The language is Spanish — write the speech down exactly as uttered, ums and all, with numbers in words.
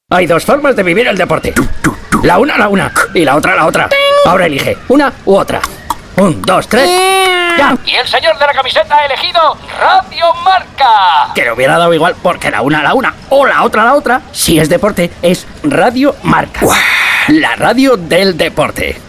Hay dos formas de vivir el deporte. La una, la una. Y la otra, la otra. Ahora elige una u otra. Un, dos, tres. ¡Ya! Y el señor de la camiseta ha elegido Radio Marca. Que le hubiera dado igual porque la una, la una. O la otra, la otra. Si es deporte, es Radio Marca. La radio del deporte.